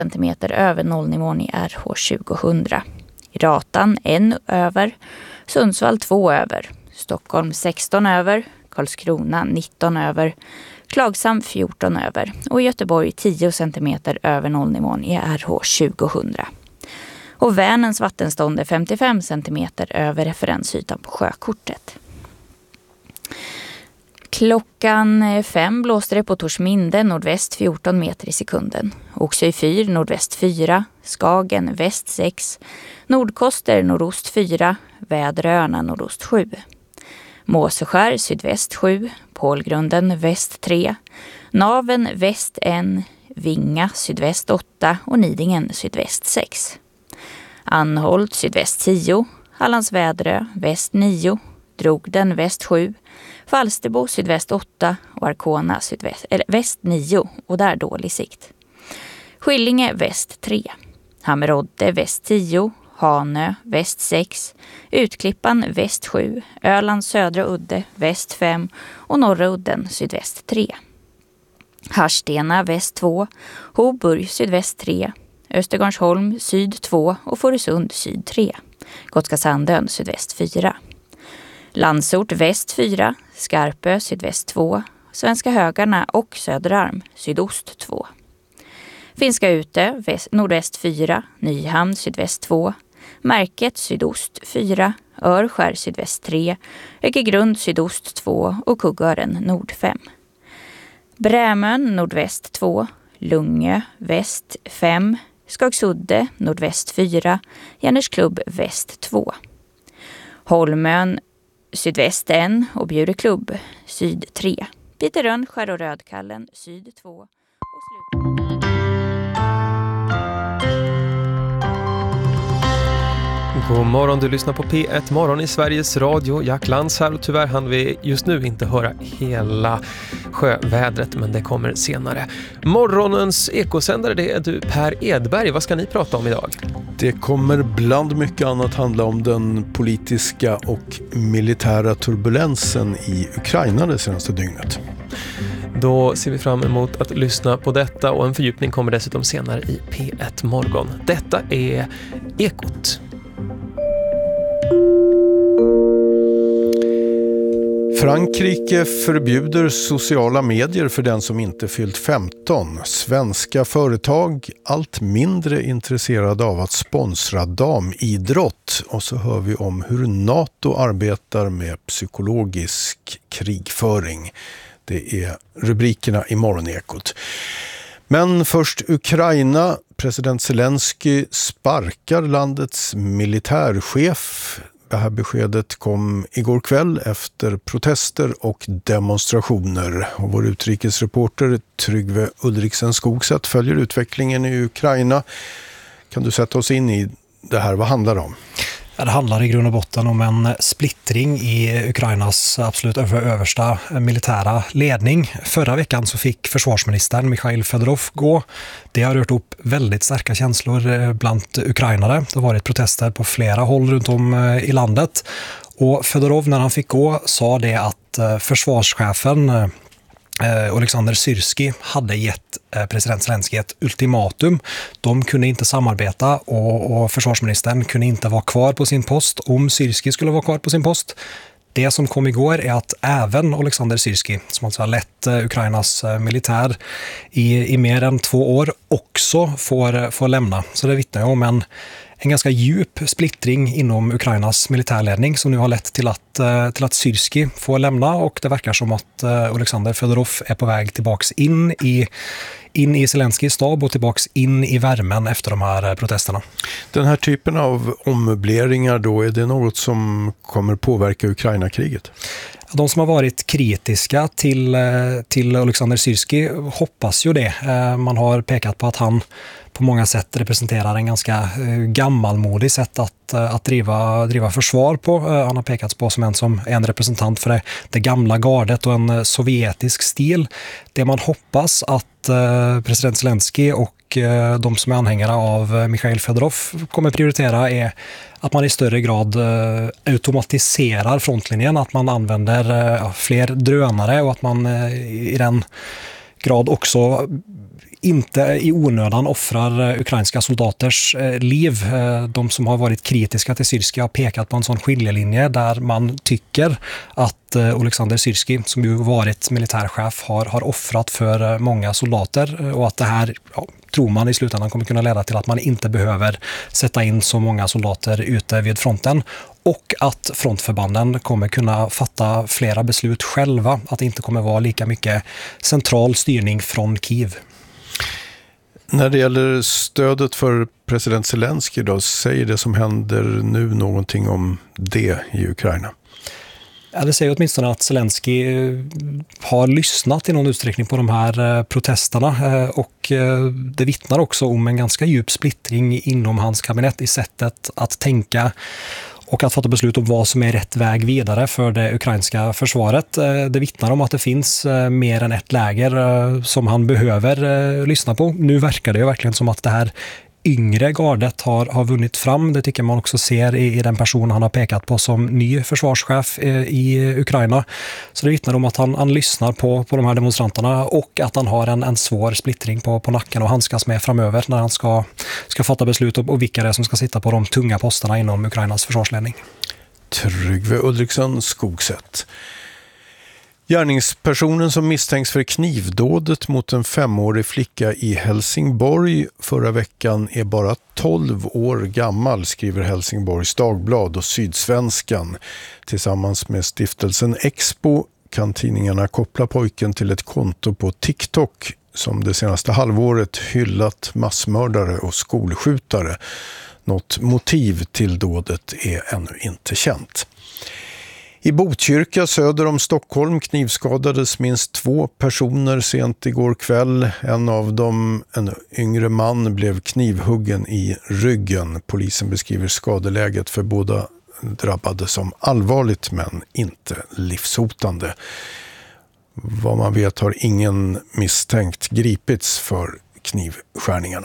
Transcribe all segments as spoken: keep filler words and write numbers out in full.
centimeter över nollnivån i R H tjugohundra. I Ratan en över, Sundsvall två över, Stockholm sexton över, Karlskrona nitton över, Klagsam fjorton över och i Göteborg tio centimeter över nollnivån i R H tjugohundra. Och Vänerns vattenstånd är femtiofem centimeter över referensytan på sjökortet. Klockan fem blåste det på Torsminde nordväst fjorton meter i sekunden. Oxö fyr nordväst fyra, Skagen väst sex, Nordkoster nordost fyra, Väderöarna nordost sju. Måseskär sydväst sju, Pålgrunden väst tre, Naven väst en, Vinga sydväst åtta och Nidingen sydväst sex. Anholt sydväst tio, Hallandsväderö väst nio, Drogden väst sju, Falsterbo sydväst åtta och Arkona sydväst eller väst nio och där dålig sikt. Skillinge väst tre, Hammerodde väst tio, Hanö väst sex, Utklippan väst sju, Ölands södra udde väst fem och norra udden sydväst tre. Harstena väst två, Hoburg sydväst tre, Östergarnsholm syd två och Fårösund syd tre. Gotska Sandön sydväst fyra. Landsort väst fyra, Skarpö sydväst två, Svenska Högarna och Söderarm sydost två. Finska Ute väst, nordväst fyra, Nyhamn sydväst två, Märket sydost fyra, Örskär sydväst tre, Ökegrund sydost två och Kuggören nord fem. Brämön nordväst två, Lungö väst fem, Skagsudde nordväst fyra, Järnesklubb väst två. Holmön sydväst en och Bjureklubb syd tre. Peter Rönnskär och Rödkallen syd två och slut. God morgon, du lyssnar på P ett Morgon i Sveriges Radio. Jack Lantz här och tyvärr hann vi just nu inte höra hela sjövädret, men det kommer senare. Morgonens ekosändare, det är du Per Edberg. Vad ska ni prata om idag? Det kommer bland mycket annat handla om den politiska och militära turbulensen i Ukraina det senaste dygnet. Då ser vi fram emot att lyssna på detta och en fördjupning kommer dessutom senare i P ett Morgon. Detta är Ekot. Frankrike förbjuder sociala medier för den som inte fyllt femton. Svenska företag allt mindre intresserade av att sponsra damidrott. Och så hör vi om hur NATO arbetar med psykologisk krigföring. Det är rubrikerna i Morgonekot. Men först Ukraina. President Zelensky sparkar landets militärchef. Det här beskedet kom igår kväll efter protester och demonstrationer. Och vår utrikesreporter Tryggve Ulriksen Skogsätt följer utvecklingen i Ukraina. Kan du sätta oss in i det här? Vad handlar det om? Det handlar i grund och botten om en splittring i Ukrainas absolut översta militära ledning. Förra veckan så fick försvarsministern Mikhail Fedorov gå. Det har rört upp väldigt starka känslor bland ukrainare. Det har varit protester på flera håll runt om i landet. Och Fedorov, när han fick gå, sa det att försvarschefen Alexander Syrski hade gett president Zelensky ett ultimatum. De kunde inte samarbeta och, och försvarsministern kunde inte vara kvar på sin post om Syrski skulle vara kvar på sin post. Det som kom igår är att även Alexander Syrski, som alltså har lett Ukrainas militär i, i mer än två år, också får, får lämna. Så det vittnar om en En ganska djup splittring inom Ukrainas militärledning som nu har lett till att, till att Syrski får lämna, och det verkar som att Alexander Fedorov är på väg tillbaks in i, in i Zelenskys stab och tillbaks in i värmen efter de här protesterna. Den här typen av ommöbleringar då, är det något som kommer påverka Ukraina-kriget? De som har varit kritiska till, till Alexander Syrski hoppas ju det. Man har pekat på att han på många sätt representerar en ganska gammalmodig sätt att, att driva, driva försvar på. Han har pekats på som en, som en representant för det, det gamla gardet och en sovjetisk stil. Det man hoppas att president Zelensky och de som är anhängare av Mikhail Fedorov kommer prioritera är att man i större grad automatiserar frontlinjen, att man använder fler drönare och att man i den grad också inte i onödan offrar ukrainska soldaters liv. De som har varit kritiska till Syrskij har pekat på en sån skiljelinje där man tycker att Alexander Syrskij, som ju varit militärchef, har, har offrat för många soldater och att det här, ja, tror man i slutändan kommer kunna leda till att man inte behöver sätta in så många soldater ute vid fronten och att frontförbanden kommer kunna fatta flera beslut själva, att det inte kommer vara lika mycket central styrning från Kiev. När det gäller stödet för president Zelensky då, säger det som händer nu någonting om det i Ukraina? Ja, det säger åtminstone att Zelensky har lyssnat i någon utsträckning på de här protesterna och det vittnar också om en ganska djup splittring inom hans kabinett i sättet att tänka och att fatta beslut om vad som är rätt väg vidare för det ukrainska försvaret. Det vittnar om att det finns mer än ett läger som han behöver lyssna på. Nu verkar det ju verkligen som att det här yngre gardet har, har vunnit fram. Det tycker man också ser i, i den person han har pekat på som ny försvarschef i, i Ukraina. Så det vittnar om att han, han lyssnar på, på de här demonstranterna och att han har en, en svår splittring på, på nacken och handskas med framöver när han ska, ska fatta beslut om och vilka det är som ska sitta på de tunga posterna inom Ukrainas försvarsledning. Tryggve Ulriksson, Skogsätt. Gärningspersonen som misstänks för knivdådet mot en femårig flicka i Helsingborg förra veckan är bara tolv år gammal, skriver Helsingborgs Dagblad och Sydsvenskan. Tillsammans med stiftelsen Expo kan tidningarna koppla pojken till ett konto på TikTok som det senaste halvåret hyllat massmördare och skolskjutare. Något motiv till dådet är ännu inte känt. I Botkyrka söder om Stockholm knivskadades minst två personer sent igår kväll. En av dem, en yngre man, blev knivhuggen i ryggen. Polisen beskriver skadeläget för båda drabbade som allvarligt men inte livshotande. Vad man vet har ingen misstänkt gripits för knivskärningarna.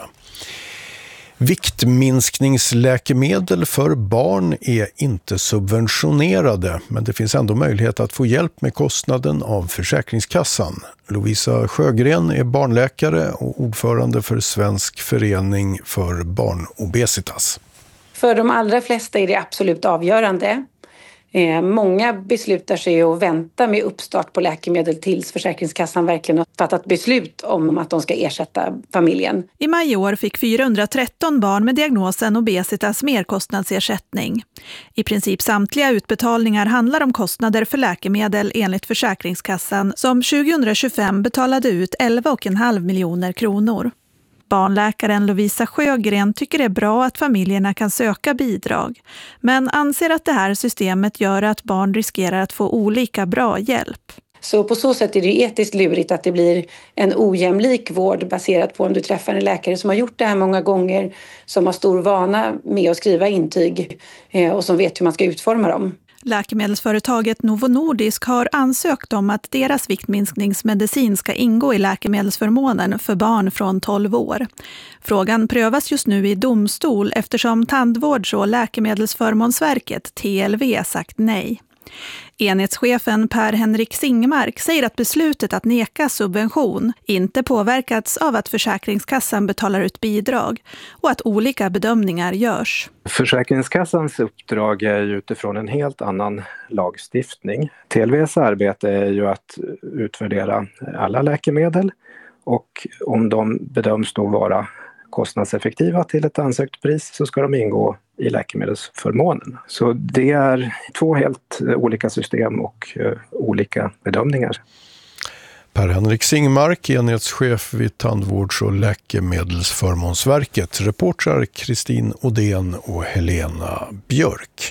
Viktminskningsläkemedel för barn är inte subventionerade, men det finns ändå möjlighet att få hjälp med kostnaden av Försäkringskassan. Lovisa Sjögren är barnläkare och ordförande för Svensk förening för barnobesitas. För de allra flesta är det absolut avgörande. Eh, många beslutar sig att vänta med uppstart på läkemedel tills Försäkringskassan verkligen har fattat beslut om att de ska ersätta familjen. I maj i år fick fyrahundratretton barn med diagnosen obesitas merkostnadsersättning. I princip samtliga utbetalningar handlar om kostnader för läkemedel enligt Försäkringskassan som tjugohundratjugofem betalade ut elva komma fem miljoner kronor. Barnläkaren Lovisa Sjögren tycker det är bra att familjerna kan söka bidrag, men anser att det här systemet gör att barn riskerar att få olika bra hjälp. Så på så sätt är det etiskt lurigt att det blir en ojämlik vård baserat på om du träffar en läkare som har gjort det här många gånger, som har stor vana med att skriva intyg och som vet hur man ska utforma dem. Läkemedelsföretaget Novo Nordisk har ansökt om att deras viktminskningsmedicin ska ingå i läkemedelsförmånen för barn från tolv år. Frågan prövas just nu i domstol eftersom Tandvårds- och läkemedelsförmånsverket T L V sagt nej. Enhetschefen Per-Henrik Singmark säger att beslutet att neka subvention inte påverkats av att Försäkringskassan betalar ut bidrag och att olika bedömningar görs. Försäkringskassans uppdrag är ju utifrån en helt annan lagstiftning. T L V:s arbete är ju att utvärdera alla läkemedel och om de bedöms då vara kostnadseffektiva till ett ansökt pris så ska de ingå i läkemedelsförmånen. Så det är två helt olika system och uh, olika bedömningar. Per-Henrik Singmark, enhetschef vid Tandvårds- och läkemedelsförmånsverket. Reportrar Kristin Odén och Helena Björk.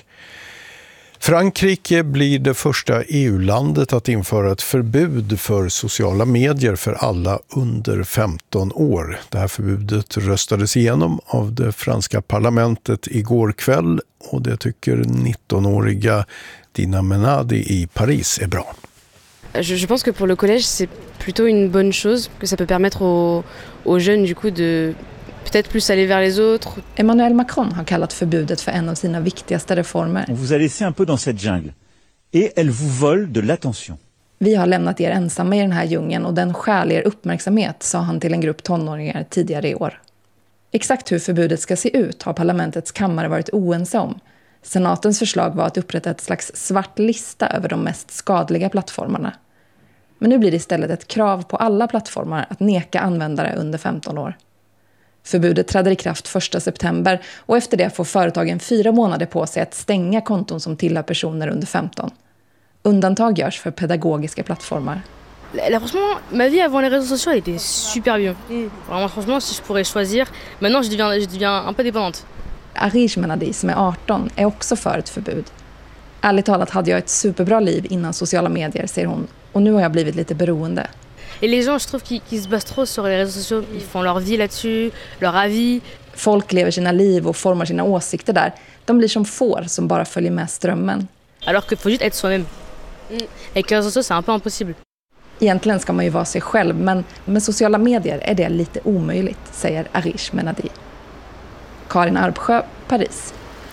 Frankrike blir det första E U-landet att införa ett förbud för sociala medier för alla under femton år. Det här förbudet röstades igenom av det franska parlamentet igår kväll och det tycker nittonåriga Dina Menadi i Paris är bra. Je, je pense que pour le collège c'est plutôt une bonne chose, que ça peut permettre aux, aux jeunes du coup de peut-être plus aller vers les autres. Emmanuel Macron har kallat förbudet för en av sina viktigaste reformer. On vous a laissé un peu dans cette jungle et elle vous vole de l'attention. Vi har lämnat er ensamma i den här djungeln och den stjäl er uppmärksamhet, sa han till en grupp tonåringar tidigare i år. Exakt hur förbudet ska se ut har parlamentets kammare varit oense om. Senatens förslag var att upprätta ett slags svart lista över de mest skadliga plattformarna. Men nu blir det istället ett krav på alla plattformar att neka användare under femton år. Förbudet träder i kraft första september och efter det får företagen fyra månader på sig att stänga konton som tillhör personer under femton. Undantag görs för pedagogiska plattformar. Là, franchement, ma vie avant les réseaux sociaux elle était super bien. Vraiment, franchement, si je pourrais choisir, maintenant je deviens, je deviens un peu dépendante. Arish Menadi, som är arton, är också för ett förbud. Ärligt talat hade jag ett superbra liv innan sociala medier, säger hon. Och nu har jag blivit lite beroende. Et les gens, je trouve qu'ils qu'ils se basent trop sur les réseaux sociaux. Ils font leur vie là-dessus, leur avis. Folk lever sina liv och formar sina åsikter där. De blir som får som bara följer med strömmen. Alors qu'il faut juste être soi-même. Avec les réseaux sociaux, c'est un peu impossible. Egentligen ska man ju vara sig själv, men med sociala medier är det lite omöjligt, säger Arish Menadi. Karin Arbsjö, Paris.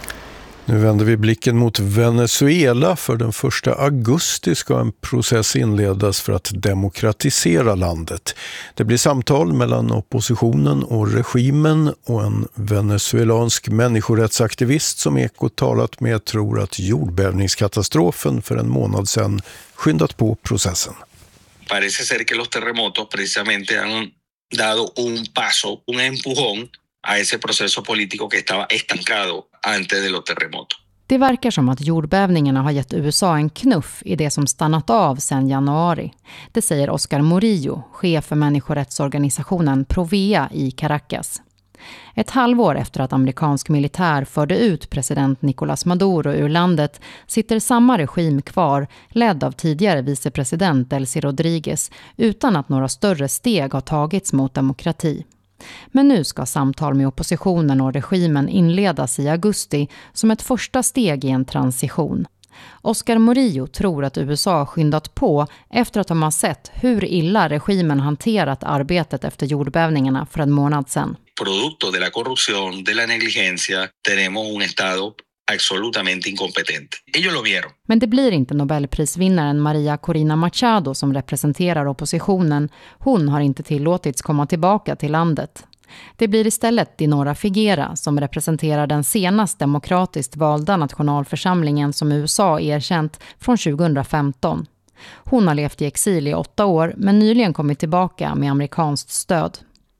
Nu vänder vi blicken mot Venezuela. För den första augusti ska en process inledas för att demokratisera landet. Det blir samtal mellan oppositionen och regimen, och en venezuelansk människorättsaktivist som Ekot talat med tror att jordbävningskatastrofen för en månad sedan skyndat på processen. Parece ser que los terremotos precisamente han dado un paso, un empujón a ese proceso político que estaba estancado antes de los terremotos. Det verkar som att jordbävningarna har gett U S A en knuff i det som stannat av sedan januari. Det säger Oscar Murillo, chef för människorättsorganisationen Provea i Caracas. Ett halvår efter att amerikansk militär förde ut president Nicolás Maduro ur landet sitter samma regim kvar, ledd av tidigare vicepresident Delcy Rodríguez, utan att några större steg har tagits mot demokrati. Men nu ska samtal med oppositionen och regimen inledas i augusti som ett första steg i en transition. Oscar Murillo tror att U S A har skyndat på efter att de har sett hur illa regimen hanterat arbetet efter jordbävningarna för en månad sedan. Producto de la corrupción, de la negligencia, tenemos un estado absolutamente incompetente. Ellos lo vieron. Men det blir inte Nobelprisvinnaren Maria Corina Machado som representerar oppositionen. Hon har inte tillåtits komma tillbaka till landet. Det blir istället Dinora Figuera som representerar den senast demokratiskt valda nationalförsamlingen som U S A erkänt från tjugohundrafemton. Hon har levt i exil i åtta år men nyligen kommit tillbaka med amerikanskt stöd.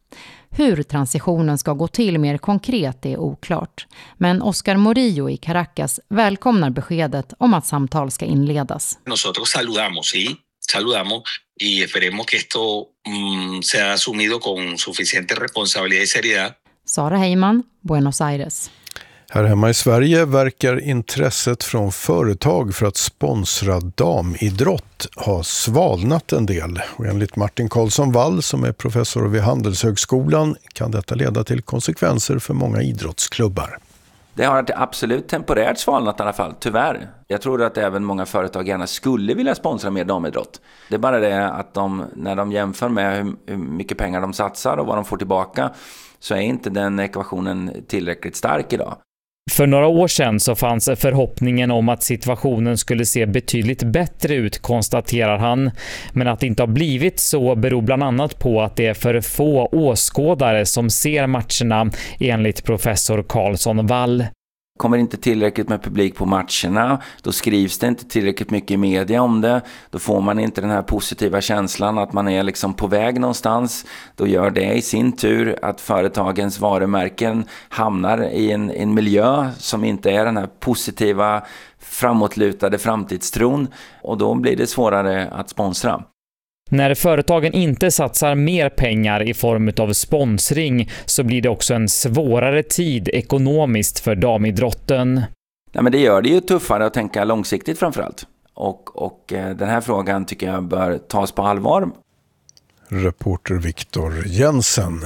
Hur transitionen ska gå till mer konkret är oklart. Men Oscar Murillo i Caracas välkomnar beskedet om att samtal ska inledas. Nosotros saludamos, sí, saludamos y esperemos que esto mm, sea asumido con suficiente responsabilidad y seriedad. Sara Heyman, Buenos Aires. Här hemma i Sverige verkar intresset från företag för att sponsra damidrott ha svalnat en del. Och enligt Martin Karlsson Wall, som är professor vid Handelshögskolan, kan detta leda till konsekvenser för många idrottsklubbar. Det har absolut temporärt svalnat i alla fall, tyvärr. Jag tror att även många företag gärna skulle vilja sponsra mer damidrott. Det är bara det att de, när de jämför med hur, hur mycket pengar de satsar och vad de får tillbaka, så är inte den ekvationen tillräckligt stark idag. För några år sedan så fanns förhoppningen om att situationen skulle se betydligt bättre ut, konstaterar han. Men att det inte har blivit så beror bland annat på att det är för få åskådare som ser matcherna, enligt professor Karlsson Wall. Kommer inte tillräckligt med publik på matcherna, då skrivs det inte tillräckligt mycket i media om det, då får man inte den här positiva känslan att man är liksom på väg någonstans. Då gör det i sin tur att företagens varumärken hamnar i en, en miljö som inte är den här positiva, framåtlutade framtidstron, och då blir det svårare att sponsra. När företagen inte satsar mer pengar i form av sponsring så blir det också en svårare tid ekonomiskt för damidrotten. Nej, men det gör det ju tuffare att tänka långsiktigt framförallt. Och, och den här frågan tycker jag bör tas på allvar. Reporter Viktor Jensen.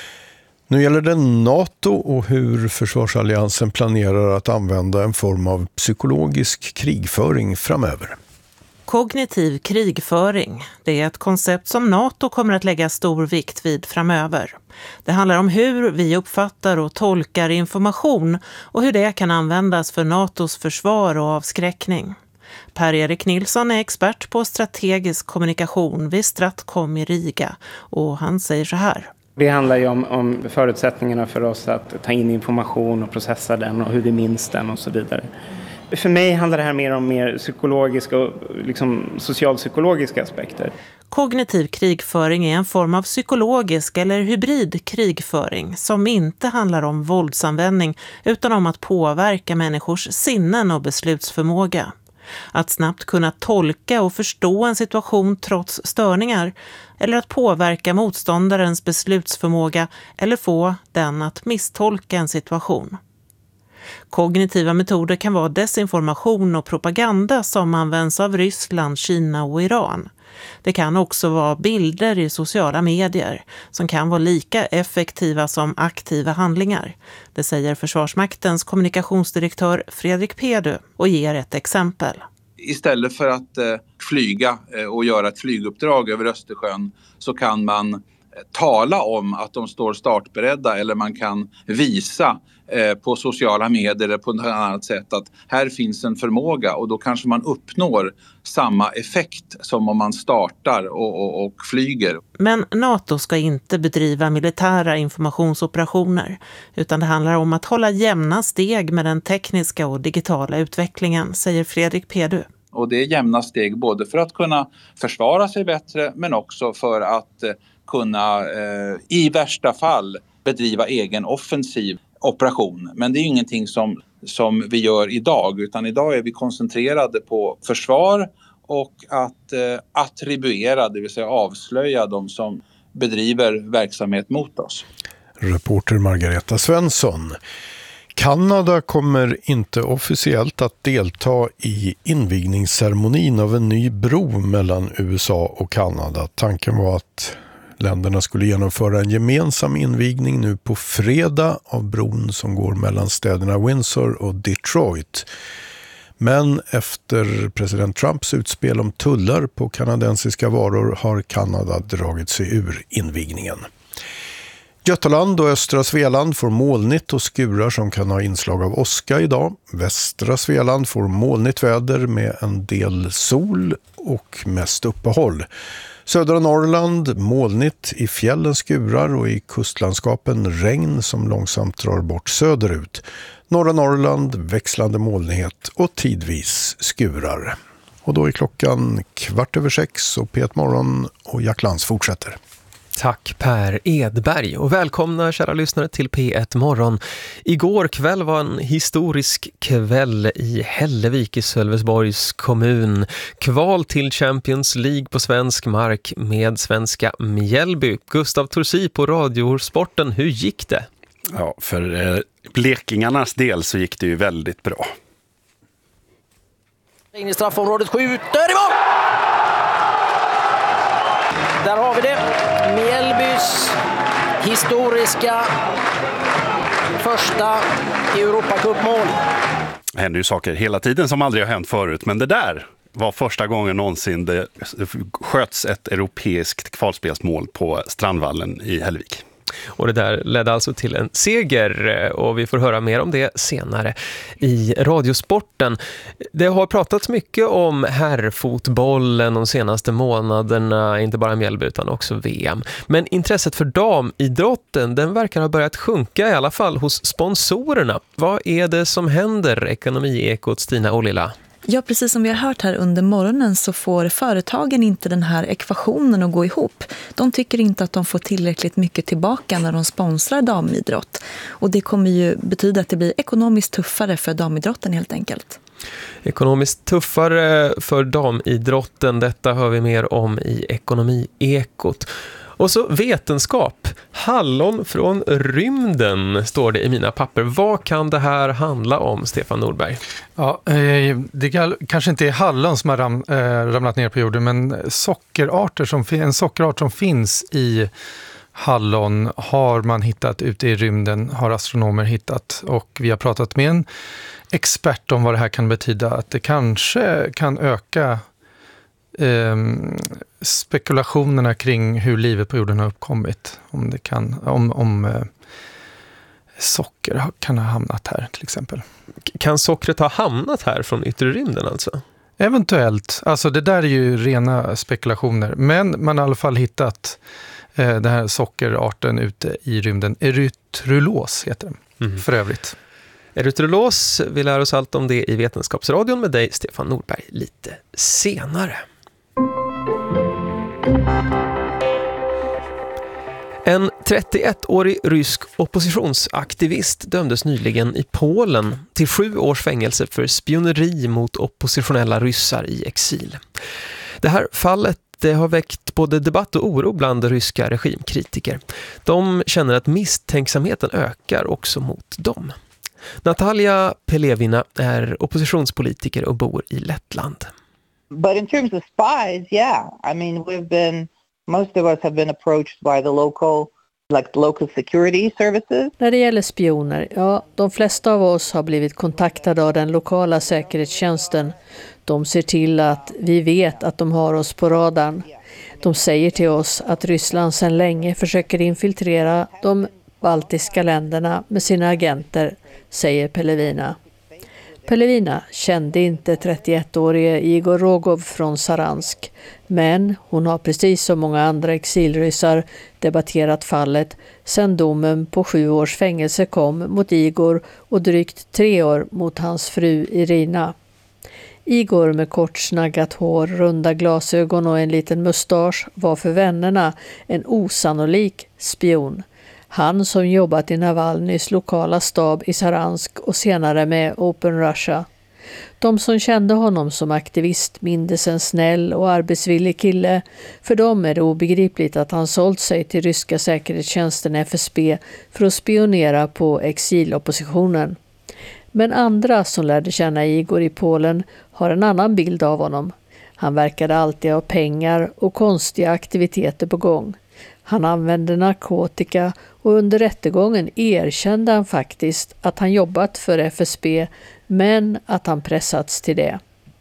Nu gäller det NATO och hur försvarsalliansen planerar att använda en form av psykologisk krigföring framöver. Kognitiv krigföring, det är ett koncept som NATO kommer att lägga stor vikt vid framöver. Det handlar om hur vi uppfattar och tolkar information och hur det kan användas för NATOs försvar och avskräckning. Per-Erik Nilsson är expert på strategisk kommunikation vid Stratcom i Riga och han säger så här. Det handlar ju om, om förutsättningarna för oss att ta in information och processa den och hur vi minns den och så vidare. För mig handlar det här mer om mer psykologiska och liksom socialpsykologiska aspekter. Kognitiv krigföring är en form av psykologisk eller hybrid krigföring som inte handlar om våldsanvändning utan om att påverka människors sinnen och beslutsförmåga. Att snabbt kunna tolka och förstå en situation trots störningar eller att påverka motståndarens beslutsförmåga eller få den att misstolka en situation. Kognitiva metoder kan vara desinformation och propaganda som används av Ryssland, Kina och Iran. Det kan också vara bilder i sociala medier som kan vara lika effektiva som aktiva handlingar. Det säger Försvarsmaktens kommunikationsdirektör Fredrik Pedu och ger ett exempel. Istället för att eh, flyga eh, och göra ett flyguppdrag över Östersjön så kan man eh, tala om att de står startberedda eller man kan visa eh, på sociala medier eller på något annat sätt att här finns en förmåga och då kanske man uppnår samma effekt som om man startar och, och, och flyger. Men NATO ska inte bedriva militära informationsoperationer utan det handlar om att hålla jämna steg med den tekniska och digitala utvecklingen, säger Fredrik Pedu. Och det är jämna steg både för att kunna försvara sig bättre men också för att eh, kunna eh, i värsta fall bedriva egen offensiv operation. Men det är ju ingenting som, som vi gör idag utan idag är vi koncentrerade på försvar och att eh, attribuera, det vill säga avslöja de som bedriver verksamhet mot oss. Reporter Margareta Svensson. Kanada kommer inte officiellt att delta i invigningsceremonin av en ny bro mellan U S A och Kanada. Tanken var att länderna skulle genomföra en gemensam invigning nu på fredag av bron som går mellan städerna Windsor och Detroit. Men efter president Trumps utspel om tullar på kanadensiska varor har Kanada dragit sig ur invigningen. Götaland och östra Svealand får molnigt och skurar som kan ha inslag av åska idag. Västra Svealand får molnigt väder med en del sol och mest uppehåll. Södra Norrland molnigt, i fjällen skurar och i kustlandskapen regn som långsamt drar bort söderut. Norra Norrland växlande molnighet och tidvis skurar. Och då är klockan kvart över sex och P ett Morgon och Jack Lantz fortsätter. Tack Per Edberg och välkomna kära lyssnare till P ett Morgon. Igår kväll var en historisk kväll i Hällevik i Sölvesborgs kommun. Kval till Champions League på svensk mark med svenska Mjällby. Gustav Torsi på Radiosporten, hur gick det? Ja, för eh, blekingarnas del så gick det ju väldigt bra. In i straffområdet, skjuter i mål! Där har vi det. Mjällbys historiska första Europacupmål. Det händer ju saker hela tiden som aldrig har hänt förut, men det där var första gången någonsin det sköts ett europeiskt kvalspelsmål på Strandvallen i Hällevik. Och det där ledde alltså till en seger och vi får höra mer om det senare i Radiosporten. Det har pratats mycket om herrfotbollen de senaste månaderna, inte bara Mjällby utan också V M. Men intresset för damidrotten, den verkar ha börjat sjunka i alla fall hos sponsorerna. Vad är det som händer? Ekonomiekot Stina Olila. Ja, precis som vi har hört här under morgonen så får företagen inte den här ekvationen att gå ihop. De tycker inte att de får tillräckligt mycket tillbaka när de sponsrar damidrott. Och det kommer ju betyda att det blir ekonomiskt tuffare för damidrotten helt enkelt. Ekonomiskt tuffare för damidrotten, detta hör vi mer om i Ekonomiekot. Och så vetenskap. Hallon från rymden står det i mina papper. Vad kan det här handla om, Stefan Nordberg? Ja, det kanske inte är hallon som har ram, äh, ramlat ner på jorden, men sockerarter som, en sockerart som finns i hallon har man hittat ute i rymden, har astronomer hittat. Och vi har pratat med en expert om vad det här kan betyda. Att det kanske kan öka Eh, spekulationerna kring hur livet på jorden har uppkommit. Om, det kan, om, om eh, socker kan ha hamnat här till exempel. Kan sockret ha hamnat här från yttre rymden alltså? Eventuellt. Alltså det där är ju rena spekulationer. Men man har i alla fall hittat eh, den här sockerarten ute i rymden. Erythrolos heter den mm. för övrigt. Erythrolos, vi lär oss allt om det i Vetenskapsradion med dig, Stefan Nordberg, lite senare. En trettioettårig rysk oppositionsaktivist dömdes nyligen i Polen till sju års fängelse för spioneri mot oppositionella ryssar i exil. Det här fallet det har väckt både debatt och oro bland ryska regimkritiker. De känner att misstänksamheten ökar också mot dem. Natalia Pelevina är oppositionspolitiker och bor i Lettland. But in terms of spies, yeah. I mean, we've been, most of us have been approached by the local, like local security services. När det gäller spioner, ja, de flesta av oss har blivit kontaktade av den lokala säkerhetstjänsten. De ser till att vi vet att de har oss på radarn. De säger till oss att Ryssland sedan länge försöker infiltrera de baltiska länderna med sina agenter, säger Pelevina. Pelevina kände inte trettioettårige Igor Rogov från Saransk, men hon har precis som många andra exilryssar debatterat fallet sedan domen på sju års fängelse kom mot Igor och drygt tre år mot hans fru Irina. Igor med kort snaggat hår, runda glasögon och en liten mustasch var för vännerna en osannolik spion. Han som jobbat i Navalnys lokala stab i Saransk och senare med Open Russia. De som kände honom som aktivist mindes en snäll och arbetsvillig kille. För dem är det obegripligt att han sålt sig till ryska säkerhetstjänsten F S B för att spionera på exiloppositionen. Men andra som lärde känna Igor i Polen har en annan bild av honom. Han verkade alltid ha pengar och konstiga aktiviteter på gång. Han använde narkotika och under rättegången erkände han faktiskt att han jobbat för F S B men att han pressats till det.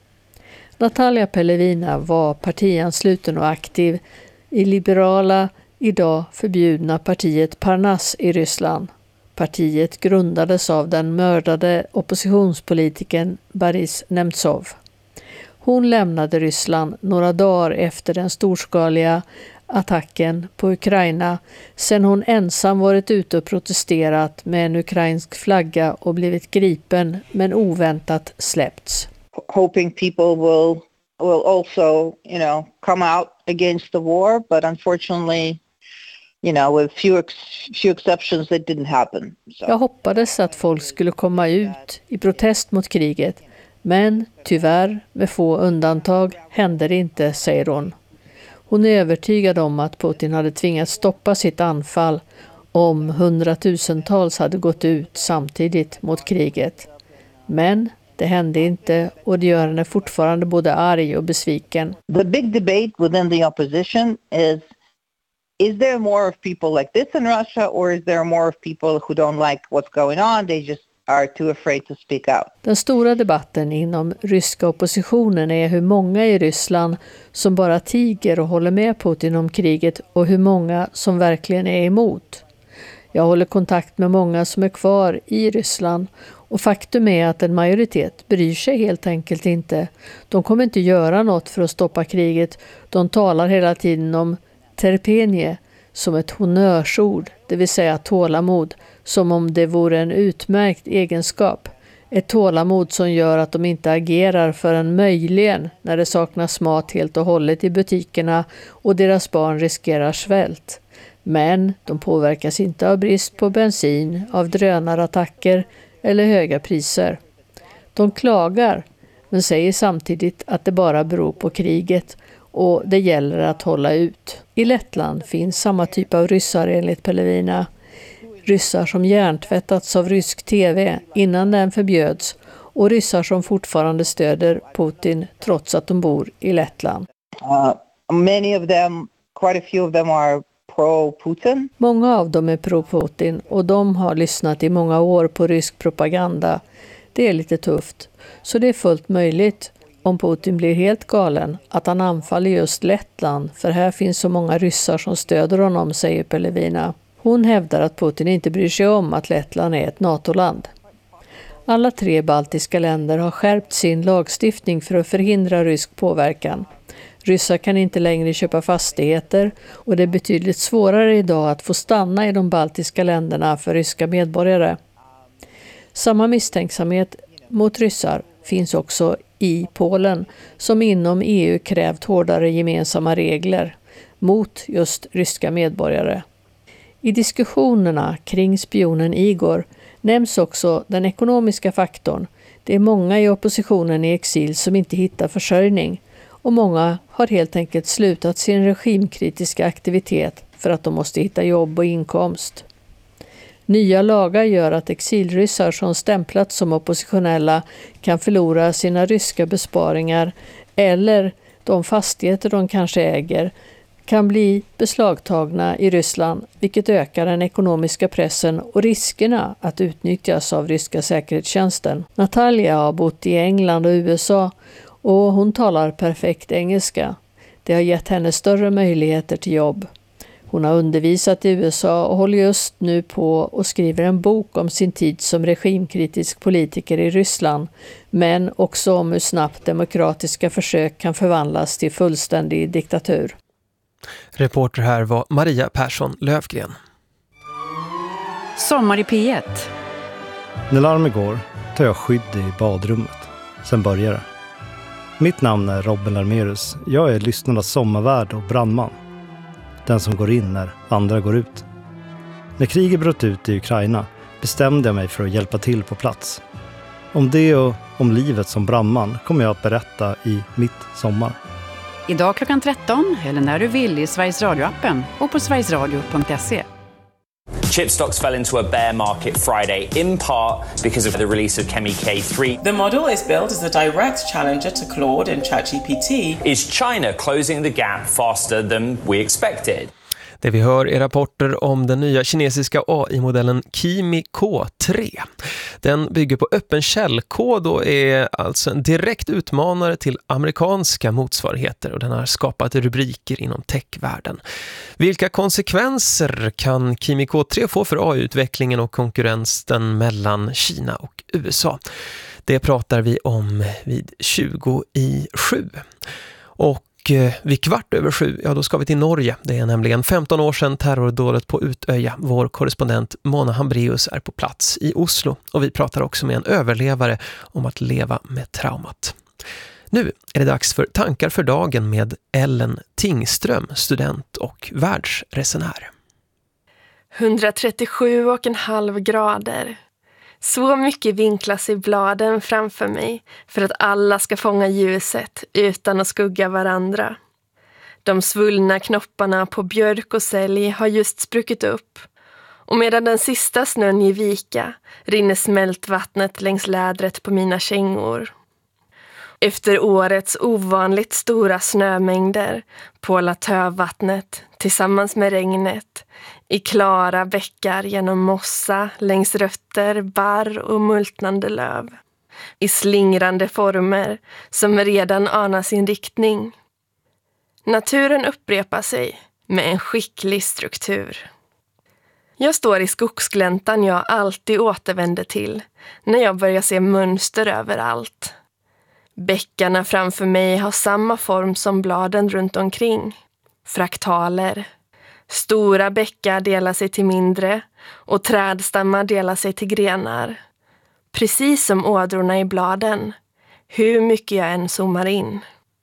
Natalia Pelevina var partiansluten och aktiv i liberala, idag förbjudna partiet Parnas i Ryssland. Partiet grundades av den mördade oppositionspolitikern Boris Nemtsov. Hon lämnade Ryssland några dagar efter den storskaliga attacken på Ukraina sen hon ensam varit ute och protesterat med en ukrainsk flagga och blivit gripen men oväntat släppts. Hoping people will will also, you know, come out against the war, but unfortunately, you know, with few ex- few exceptions it didn't happen. So. Jag hoppades att folk skulle komma ut i protest mot kriget, men tyvärr med få undantag hände det inte, säger hon. Hon är övertygad om att Putin hade tvingats stoppa sitt anfall om hundratusentals hade gått ut samtidigt mot kriget. Men det hände inte och det gör henne fortfarande både arg och besviken. The big debate within the opposition is is there more of people like this in Russia or is there more of people who don't like what's going on? They just are too afraid to speak out. Den stora debatten inom ryska oppositionen är hur många i Ryssland som bara tiger och håller med Putin om kriget och hur många som verkligen är emot. Jag håller kontakt med många som är kvar i Ryssland och faktum är att en majoritet bryr sig helt enkelt inte. De kommer inte göra något för att stoppa kriget. De talar hela tiden om terpenie som ett honnörsord, det vill säga tålamod, som om det vore en utmärkt egenskap. Ett tålamod som gör att de inte agerar förrän möjligen när det saknas mat helt och hållet i butikerna och deras barn riskerar svält. Men de påverkas inte av brist på bensin, av drönarattacker eller höga priser. De klagar men säger samtidigt att det bara beror på kriget och det gäller att hålla ut. I Lettland finns samma typ av ryssar enligt Pelevina. Ryssar som hjärntvättats av rysk tv innan den förbjöds och ryssar som fortfarande stöder Putin trots att de bor i Lettland. Uh, many of them, quite a few of them are pro-Putin. Många av dem är pro-Putin och de har lyssnat i många år på rysk propaganda. Det är lite tufft. Så det är fullt möjligt, om Putin blir helt galen, att han anfaller just Lettland, för här finns så många ryssar som stöder honom, säger Pelevina. Hon hävdar att Putin inte bryr sig om att Lettland är ett NATO-land. Alla tre baltiska länder har skärpt sin lagstiftning för att förhindra rysk påverkan. Ryssar kan inte längre köpa fastigheter och det är betydligt svårare idag att få stanna i de baltiska länderna för ryska medborgare. Samma misstänksamhet mot ryssar finns också i Polen som inom E U krävt hårdare gemensamma regler mot just ryska medborgare. I diskussionerna kring spionen Igor nämns också den ekonomiska faktorn. Det är många i oppositionen i exil som inte hittar försörjning och många har helt enkelt slutat sin regimkritiska aktivitet för att de måste hitta jobb och inkomst. Nya lagar gör att exilryssar som stämplat som oppositionella kan förlora sina ryska besparingar eller de fastigheter de kanske äger kan bli beslagtagna i Ryssland, vilket ökar den ekonomiska pressen och riskerna att utnyttjas av ryska säkerhetstjänsten. Natalia har bott i England och U S A och hon talar perfekt engelska. Det har gett henne större möjligheter till jobb. Hon har undervisat i U S A och håller just nu på och skriver en bok om sin tid som regimkritisk politiker i Ryssland, men också om hur snabbt demokratiska försök kan förvandlas till fullständig diktatur. Reporter här var Maria Persson Lövgren. Sommar i P ett. När larmet går tar jag skydd i badrummet. Sen börjar det. Mitt namn är Robin Larmerus. Jag är lyssnarnas sommarvärd och brandman. Den som går in när andra går ut. När kriget bröt ut i Ukraina bestämde jag mig för att hjälpa till på plats. Om det och om livet som brandman kommer jag att berätta i Mitt sommar. Idag klockan tretton eller när du vill i Sveriges Radio-appen och på sverigesradio punkt se. Chip stocks fell into a bear market Friday, in part because of the release of Chemi K three. The model is built as a direct challenger to Claude and ChatGPT. Is China closing the gap faster than we expected? Det vi hör är rapporter om den nya kinesiska A I-modellen Chemi K tre. Den bygger på öppen källkod och är alltså en direkt utmanare till amerikanska motsvarigheter och den har skapat rubriker inom techvärlden. Vilka konsekvenser kan Chemi K tre få för A I-utvecklingen och konkurrensen mellan Kina och U S A? Det pratar vi om vid tjugo i sju. Och vid kvart över sju, ja då ska vi till Norge. Det är nämligen femton år sedan terrordådet på Utöja. Vår korrespondent Mona Hambreus är på plats i Oslo och vi pratar också med en överlevare om att leva med traumat. Nu är det dags för Tankar för dagen med Ellen Tingström, student och världsresenär. hundratrettiosju och en halv grader. Så mycket vinklas i bladen framför mig för att alla ska fånga ljuset utan att skugga varandra. De svullna knopparna på björk och sälj har just spruckit upp. Och medan den sista snön ger vika rinner smältvattnet längs lädret på mina kängor. Efter årets ovanligt stora snömängder pålar tövvattnet tillsammans med regnet i klara bäckar genom mossa längs rötter, barr och multnande löv. I slingrande former som redan anar sin riktning. Naturen upprepar sig med en skicklig struktur. Jag står i skogsgläntan jag alltid återvänder till när jag börjar se mönster överallt. Bäckarna framför mig har samma form som bladen runt omkring. Fraktaler. Stora bäckar delar sig till mindre och trädstammar delar sig till grenar. Precis som ådrorna i bladen, hur mycket jag än zoomar in.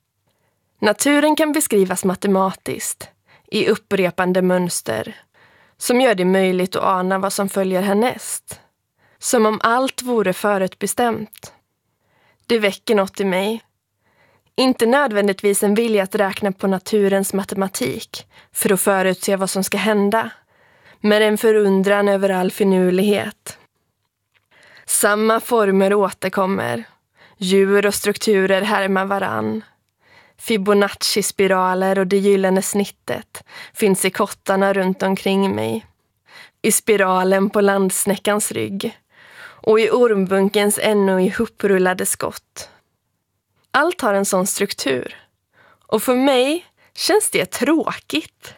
Naturen kan beskrivas matematiskt, i upprepande mönster, som gör det möjligt att ana vad som följer härnäst. Som om allt vore förutbestämt. Det väcker något i mig. Inte nödvändigtvis en vilja att räkna på naturens matematik för att förutse vad som ska hända, men en förundran över all finurlighet. Samma former återkommer. Djur och strukturer härmar varann. Fibonacci-spiraler och det gyllene snittet finns i kottarna runt omkring mig. I spiralen på landsnäckans rygg. Och i ormbunkens ännu ihoprullade skott. Allt har en sån struktur. Och för mig känns det tråkigt.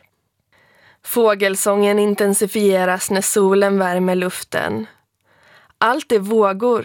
Fågelsången intensifieras när solen värmer luften. Allt är vågor,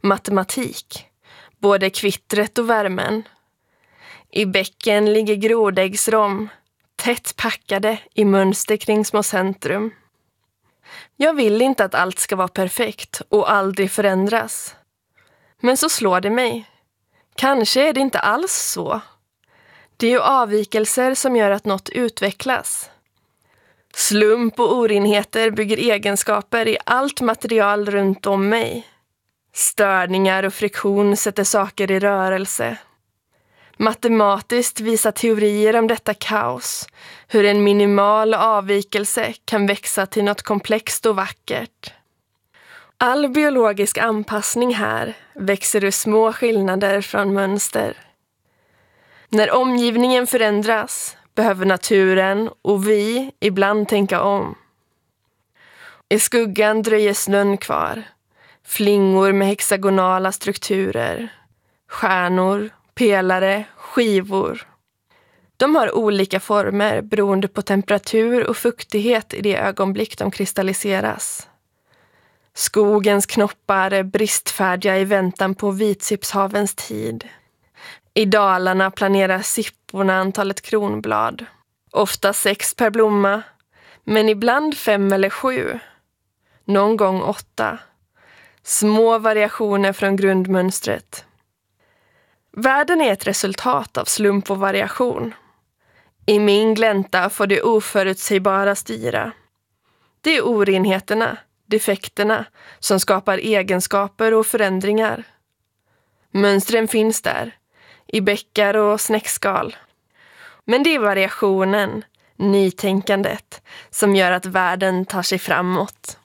matematik, både kvittret och värmen. I bäcken ligger grodäggsrom, tätt packade i mönster kring små centrum. Jag vill inte att allt ska vara perfekt och aldrig förändras. Men så slår det mig. Kanske är det inte alls så. Det är ju avvikelser som gör att något utvecklas. Slump och orenheter bygger egenskaper i allt material runt om mig. Störningar och friktion sätter saker i rörelse. Matematiskt visar teorier om detta kaos hur en minimal avvikelse kan växa till något komplext och vackert. All biologisk anpassning här växer ur små skillnader från mönster. När omgivningen förändras behöver naturen och vi ibland tänka om. I skuggan dröjer snön kvar, flingor med hexagonala strukturer, stjärnor, pelare, skivor. De har olika former beroende på temperatur och fuktighet i det ögonblick de kristalliseras. Skogens knoppar är bristfärdiga i väntan på vitsipshavens tid. I dalarna planerar sipporna antalet kronblad. Ofta sex per blomma, men ibland fem eller sju. Någon gång åtta. Små variationer från grundmönstret. Världen är ett resultat av slump och variation. I min glänta får det oförutsägbara styra. Det är orenheterna, defekterna, som skapar egenskaper och förändringar. Mönstren finns där, i bäckar och snäckskal. Men det är variationen, nytänkandet, som gör att världen tar sig framåt.